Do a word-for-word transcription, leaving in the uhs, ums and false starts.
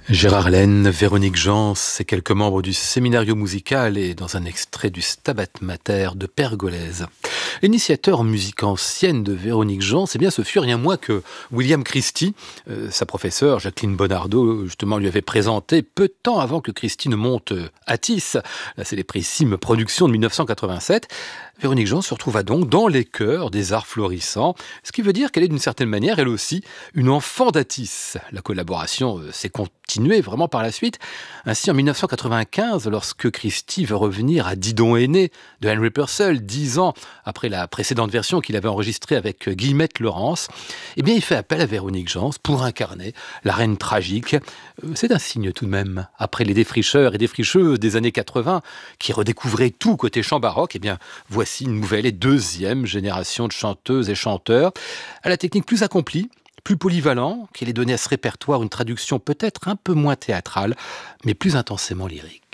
Gérard Laine, Véronique Jans et quelques membres du Séminario Musical et dans un extrait du Stabat Mater de Pergolèse. L'initiateur en musique ancienne de Véronique Jans, eh bien, ce fut rien moins que William Christie. Euh, sa professeure, Jacqueline Bonardo, justement, lui avait présenté peu de temps avant que Christie ne monte à Tis, la célébrissime production de mille neuf cent quatre-vingt-sept. Véronique Jans se retrouva donc dans les chœurs des arts florissants, ce qui veut dire qu'elle est d'une certaine manière, elle aussi, une enfant d'Atis. La collaboration euh, s'est continuée vraiment par la suite. Ainsi, en mille neuf cent quatre-vingt-quinze, lorsque Christie veut revenir à Didon aîné de Henry Purcell, dix ans après la précédente version qu'il avait enregistrée avec Guillemette Laurence, eh bien, il fait appel à Véronique Jans pour incarner la reine tragique. Euh, C'est un signe tout de même. Après les défricheurs et défricheuses des années quatre-vingts, qui redécouvraient tout côté chant baroque, eh bien, voici une nouvelle et deuxième génération de chanteuses et chanteurs à la technique plus accomplie, plus polyvalent, qui allait donner à ce répertoire une traduction peut-être un peu moins théâtrale, mais plus intensément lyrique.